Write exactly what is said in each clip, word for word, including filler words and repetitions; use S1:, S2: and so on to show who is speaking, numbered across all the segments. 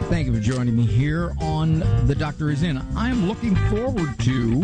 S1: Thank you for joining me here on The Doctor Is In. I'm looking forward to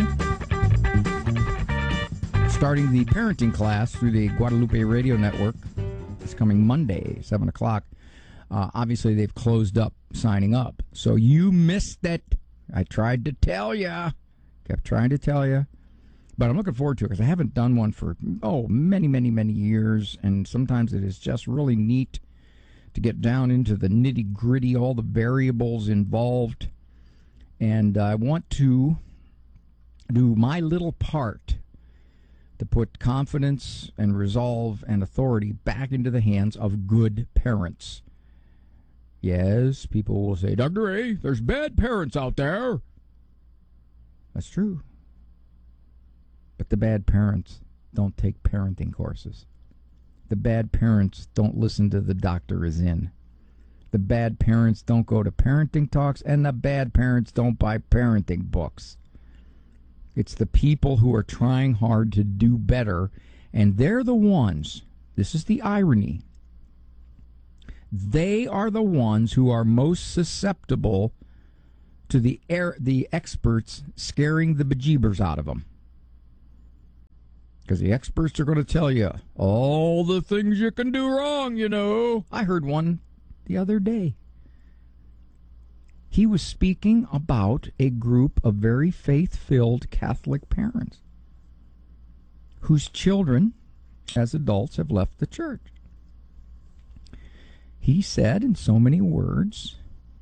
S1: starting the parenting class through the Guadalupe Radio Network. It's coming Monday, seven o'clock. Uh, obviously, they've closed up signing up. So you missed it. I tried to tell you. Kept trying to tell you. But I'm looking forward to it because I haven't done one for, oh, many, many, many years. And sometimes it is just really neat to get down into the nitty-gritty, all the variables involved. And I want to do my little part to put confidence and resolve and authority back into the hands of good parents. Yes, people will say, Doctor A, there's bad parents out there. That's true. But the bad parents don't take parenting courses. The bad parents don't listen to The Doctor Is In. The bad parents don't go to parenting talks, and the bad parents don't buy parenting books. It's the people who are trying hard to do better, and they're the ones, this is the irony, they are the ones who are most susceptible to the air, the experts scaring the bejeebers out of them. Because the experts are going to tell you all the things you can do wrong, you know. I heard one the other day. He was speaking about a group of very faith-filled Catholic parents whose children, as adults, have left the church. He said in so many words,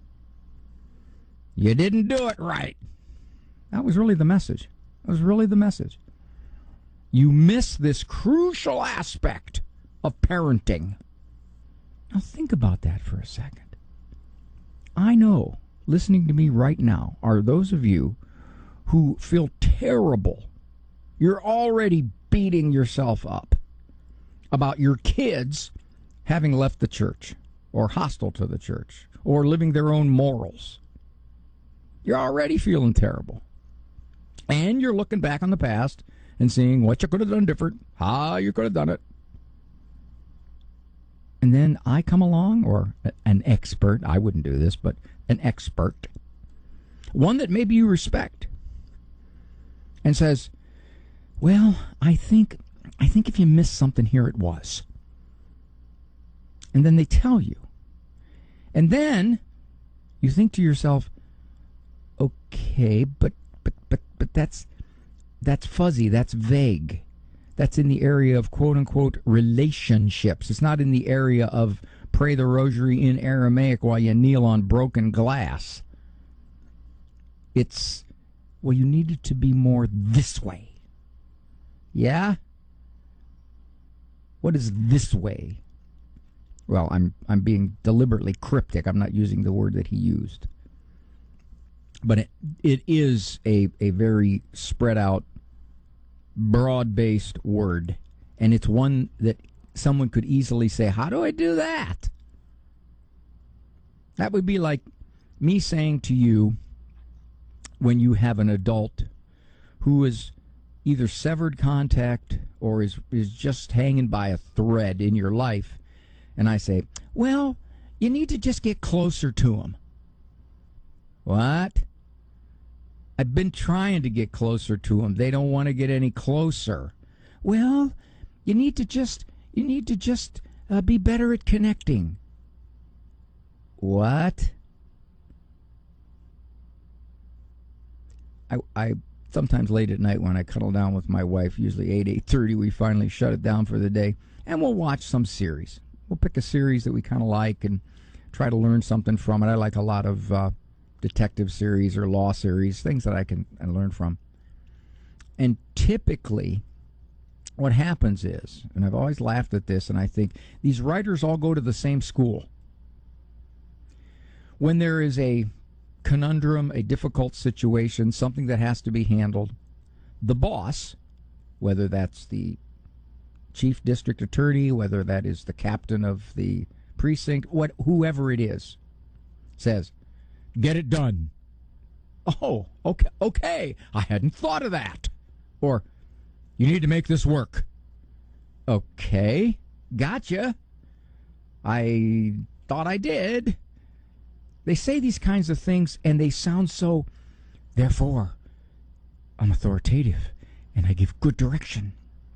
S1: you didn't do it right. That was really the message. That was really the message. You miss this crucial aspect of parenting. Now think about that for a second. I know, listening to me right now, are those of you who feel terrible. You're already beating yourself up about your kids having left the church or hostile to the church or living their own morals. You're already feeling terrible. And you're looking back on the past and seeing what you could have done different, how you could have done it. And then I come along, or an expert, I wouldn't do this, but an expert, one that maybe you respect, and says, well, I think, I think if you missed something here, it was. And then they tell you. And then you think to yourself, okay, but, but, but, but that's, That's fuzzy. That's vague. That's in the area of quote-unquote relationships. It's not in the area of pray the rosary in Aramaic while you kneel on broken glass. It's, well, you need it to be more this way. Yeah? What is this way? Well, I'm I'm being deliberately cryptic. I'm not using the word that he used. But it it is a, a very spread out, broad-based word. And it's one that someone could easily say, how do I do that? That would be like me saying to you, when you have an adult who is either severed contact or is, is just hanging by a thread in your life, and I say, well, you need to just get closer to him. What? I've been trying to get closer to them. They don't want to get any closer. Well, you need to just you need to just uh, be better at connecting. What? I I sometimes late at night when I cuddle down with my wife, usually eight eight thirty, we finally shut it down for the day, and we'll watch some series. We'll pick a series that we kind of like and try to learn something from it. I like a lot of Uh, detective series or law series, things that I can learn from. And typically, what happens is, and I've always laughed at this, and I think these writers all go to the same school. When there is a conundrum, a difficult situation, something that has to be handled, the boss, whether that's the chief district attorney, whether that is the captain of the precinct, what whoever it is, says, get it done. Oh, okay, okay. I hadn't thought of that. Or, you need to make this work. Okay, gotcha. I thought I did. They say these kinds of things, and they sound so, therefore, I'm authoritative, and I give good direction.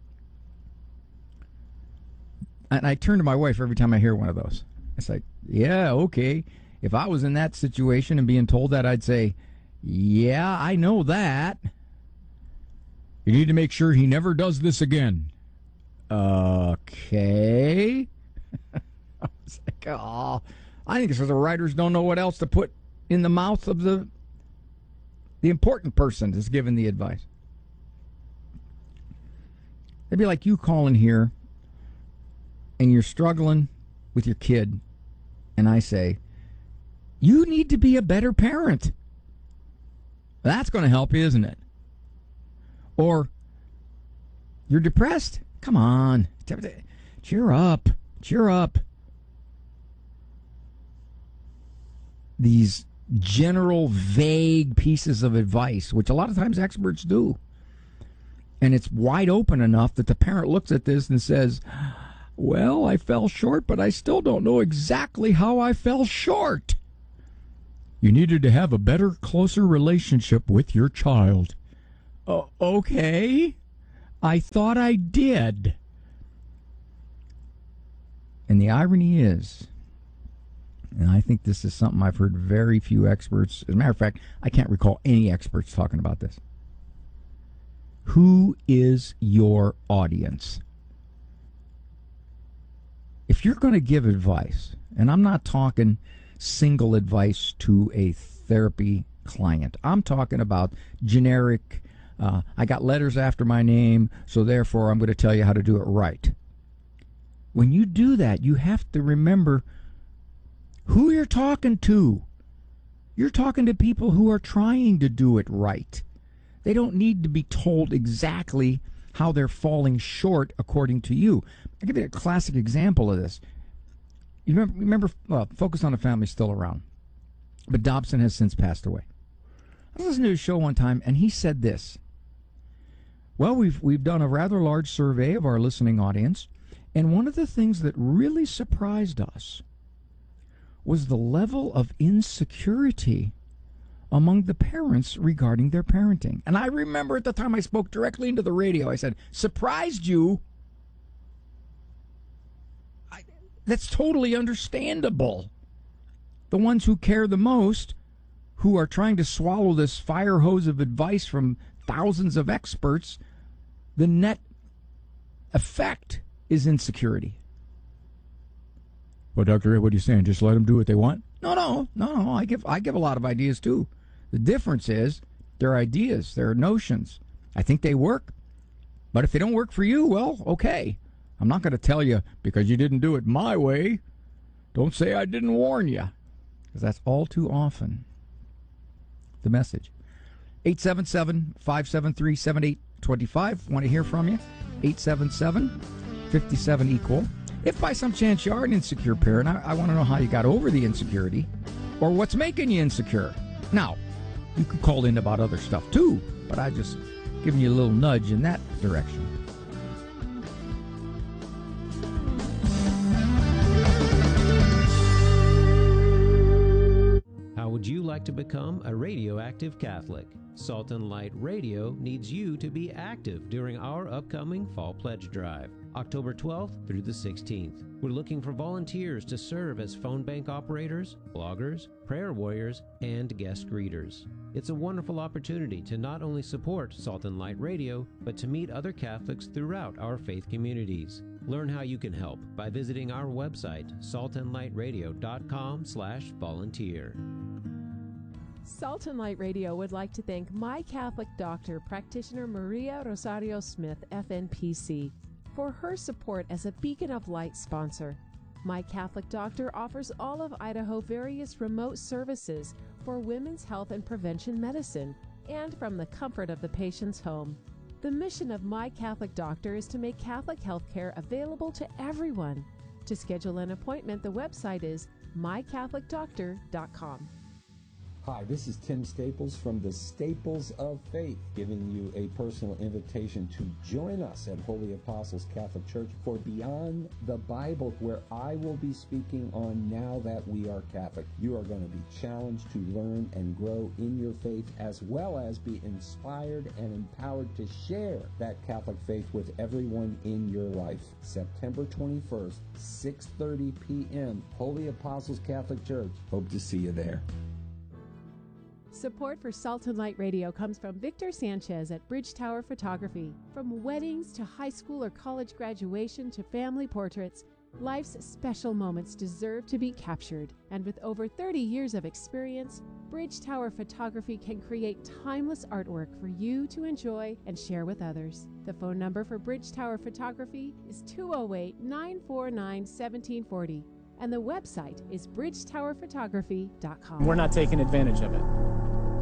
S1: And I turn to my wife every time I hear one of those. It's like, yeah, okay. If I was in that situation and being told that, I'd say, yeah, I know that. You need to make sure he never does this again. Okay. I was like, oh, I think it's because the writers don't know what else to put in the mouth of the the important person that's giving the advice. It'd be like you calling here and you're struggling with your kid, and I say, you need to be a better parent. That's going to help you, isn't it? Or you're depressed? Come on. Cheer up. Cheer up. These general, vague pieces of advice, which a lot of times experts do. And it's wide open enough that the parent looks at this and says, well, I fell short, but I still don't know exactly how I fell short. You needed to have a better, closer relationship with your child. Uh, okay. I thought I did. And the irony is, and I think this is something I've heard very few experts, as a matter of fact, I can't recall any experts talking about this. Who is your audience? If you're going to give advice, and I'm not talking single advice to a therapy client, I'm talking about generic, uh, I got letters after my name, so therefore I'm going to tell you how to do it right. When you do that, you have to remember who you're talking to. You're talking to people who are trying to do it right. They don't need to be told exactly how they're falling short according to you. I'll give you a classic example of this. You remember, remember well, Focus on the Family is still around, but Dobson has since passed away. I was listening to a show one time, and he said this. Well, we've we've done a rather large survey of our listening audience, and one of the things that really surprised us was the level of insecurity among the parents regarding their parenting. And I remember at the time I spoke directly into the radio, I said, surprised you? I, that's totally understandable. The ones who care the most, who are trying to swallow this fire hose of advice from thousands of experts, the net effect is insecurity. Well, Doctor Ray, what are you saying? Just let them do what they want? No, no, no, no. I give I give a lot of ideas too. The difference is they're ideas, they're notions. I think they work, but if they don't work for you, well, okay. I'm not going to tell you because you didn't do it my way. Don't say I didn't warn you, because that's all too often the message. eight seven seven, five seven three, seven eight two five. Want to hear from you? eight seven seven, five seven, equal. If by some chance you are an insecure parent, I, I want to know how you got over the insecurity or what's making you insecure. Now, you could call in about other stuff too, but I just giving you a little nudge in that direction.
S2: How would you like to become a radioactive Catholic? Salt and Light Radio needs you to be active during our upcoming Fall Pledge Drive, October twelfth through the sixteenth. We're looking for volunteers to serve as phone bank operators, bloggers, prayer warriors, and guest greeters. It's a wonderful opportunity to not only support Salt and Light Radio, but to meet other Catholics throughout our faith communities. Learn how you can help by visiting our website, salt and light radio dot com slash volunteer.
S3: Salt and Light Radio would like to thank My Catholic Doctor, practitioner Maria Rosario Smith, F N P C, for her support as a Beacon of Light sponsor. My Catholic Doctor offers all of Idaho various remote services for women's health and prevention medicine, and from the comfort of the patient's home. The mission of My Catholic Doctor is to make Catholic health care available to everyone. To schedule an appointment, the website is my catholic doctor dot com.
S4: Hi, this is Tim Staples from the Staples of Faith, giving you a personal invitation to join us at Holy Apostles Catholic Church for Beyond the Bible, where I will be speaking on Now That We Are Catholic. You are going to be challenged to learn and grow in your faith, as well as be inspired and empowered to share that Catholic faith with everyone in your life. September twenty-first, six thirty p.m., Holy Apostles Catholic Church. Hope to see you there.
S3: Support for Salt and Light Radio comes from Victor Sanchez at Bridge Tower Photography. From weddings to high school or college graduation to family portraits, life's special moments deserve to be captured. And with over thirty years of experience, Bridge Tower Photography can create timeless artwork for you to enjoy and share with others. The phone number for Bridge Tower Photography is two oh eight, nine four nine, one seven four oh, and the website is bridge tower photography dot com.
S5: We're not taking advantage of it.